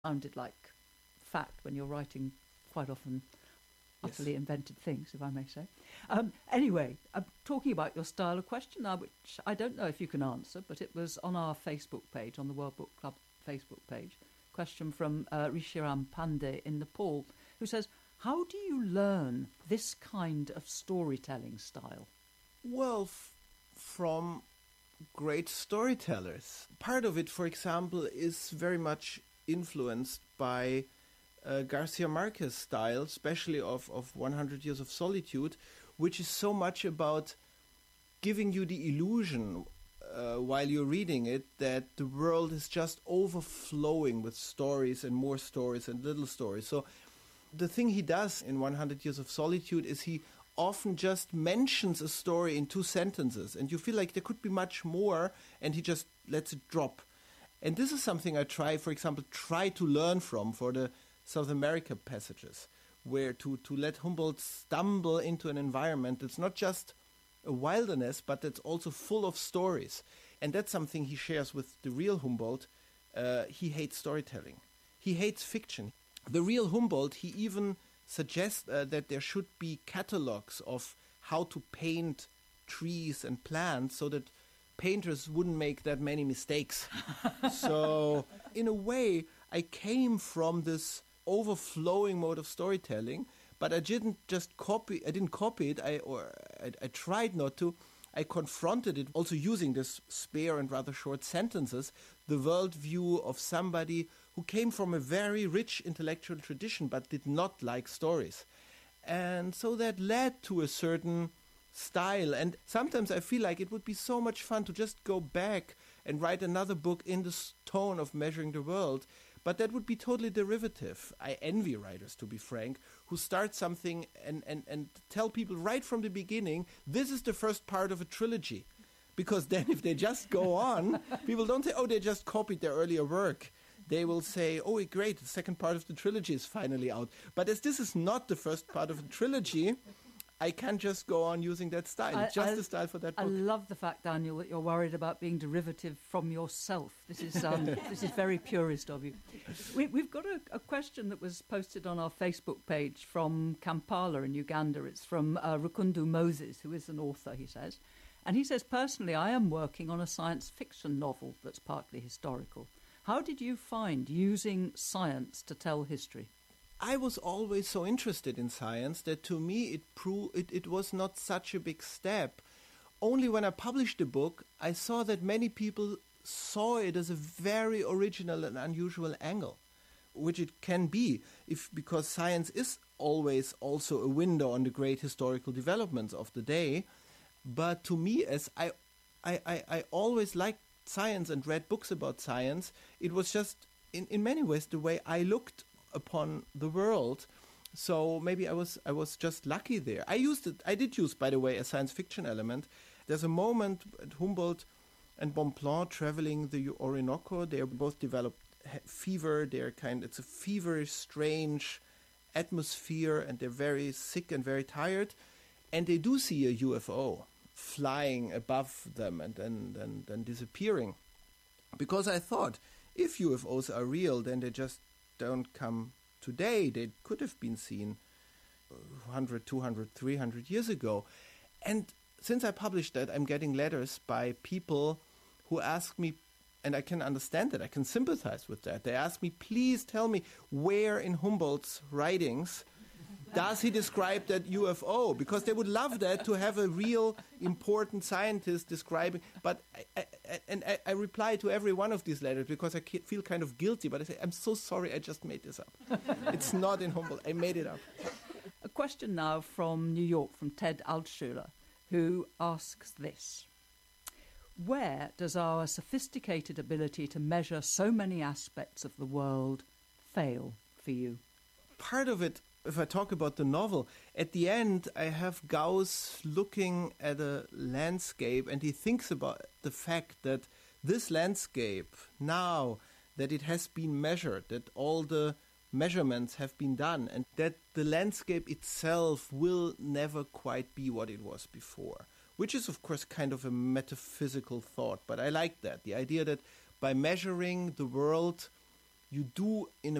sounded like fact when you're writing quite often utterly invented things, if I may say. Anyway, I'm talking about your style of question now, which I don't know if you can answer, but it was on our Facebook page, on the World Book Club Facebook page. Question from Rishiram Pandey in Nepal, who says, how do you learn this kind of storytelling style? Well, from great storytellers. Part of it, for example, is very much influenced by Garcia Marquez's style, especially of 100 Years of Solitude, which is so much about giving you the illusion while you're reading it that the world is just overflowing with stories and more stories and little stories. So the thing he does in 100 Years of Solitude is he often just mentions a story in 2 sentences, and you feel like there could be much more, and he just lets it drop. And this is something I try to learn from for the South America passages, where to let Humboldt stumble into an environment that's not just a wilderness, but that's also full of stories. And that's something he shares with the real Humboldt. He hates storytelling. He hates fiction. The real Humboldt, he even suggests that there should be catalogs of how to paint trees and plants so that painters wouldn't make that many mistakes. So, in a way, I came from this overflowing mode of storytelling, but I didn't copy it. I tried not to. I confronted it, also using this spare and rather short sentences, the worldview of somebody who came from a very rich intellectual tradition but did not like stories. And so that led to a certain style. And sometimes I feel like it would be so much fun to just go back and write another book in this tone of Measuring the World. But that would be totally derivative. I envy writers, to be frank, who start something and tell people right from the beginning, this is the first part of a trilogy. Because then if they just go on, people don't say, oh, they just copied their earlier work. They will say, oh, great, the second part of the trilogy is finally out. But as this is not the first part of the trilogy, I can't just go on using that style. It's just the style for that book. I love the fact, Daniel, that you're worried about being derivative from yourself. This is this is very purist of you. We've got a question that was posted on our Facebook page from Kampala in Uganda. It's from Rukundu Moses, who is an author, he says. And he says, personally, I am working on a science fiction novel that's partly historical. How did you find using science to tell history? I was always so interested in science that to me it was not such a big step. Only when I published the book, I saw that many people saw it as a very original and unusual angle, which it can be, because science is always also a window on the great historical developments of the day. But to me, as I always liked science and read books about science, it was just in many ways the way I looked upon the world. So maybe I was just lucky there. I did use, by the way, a science fiction element. There's a moment at Humboldt and Bonpland traveling the Orinoco. They both developed fever. It's a feverish, strange atmosphere, and they're very sick and very tired. And they do see a UFO flying above them and then disappearing. Because I thought, if UFOs are real, then they just don't come today. They could have been seen 100, 200, 300 years ago. And since I published that, I'm getting letters by people who ask me, and I can understand that, I can sympathize with that. They ask me, please tell me where in Humboldt's writings does he describe that UFO? Because they would love that, to have a real important scientist describing. But I reply to every one of these letters because I feel kind of guilty. But I say, I'm so sorry, I just made this up. It's not in Humboldt. I made it up. A question now from New York, from Ted Altschuler, who asks this. Where does our sophisticated ability to measure so many aspects of the world fail for you? Part of it, if I talk about the novel, at the end I have Gauss looking at a landscape, and he thinks about the fact that this landscape, now that it has been measured, that all the measurements have been done, and that the landscape itself will never quite be what it was before. Which is, of course, kind of a metaphysical thought, but I like that. The idea that by measuring the world you do in